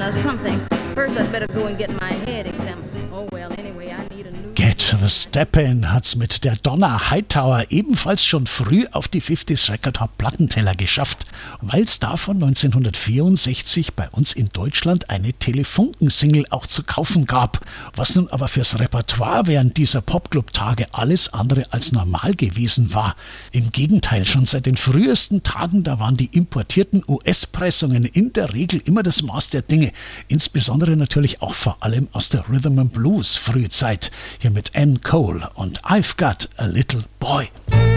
or something. First I'd better go and get my head examined. Oh well, anyway, I need a new... Get the Step-In hat's mit der Donna Hightower ebenfalls schon früh auf die 50s Record Hop Plattenteller geschafft, weil's davon 1964 bei uns in Deutschland eine Telefunken-Single auch zu kaufen gab, was nun aber fürs Repertoire während dieser Popclub-Tage alles andere als normal gewesen war. Im Gegenteil, schon seit den frühesten Tagen, da waren die importierten US-Pressungen in der Regel immer das Maß der Dinge, insbesondere natürlich auch vor allem aus der Rhythm and Blues Frühzeit, hier mit Ann Cole und I've Got a Little Boy.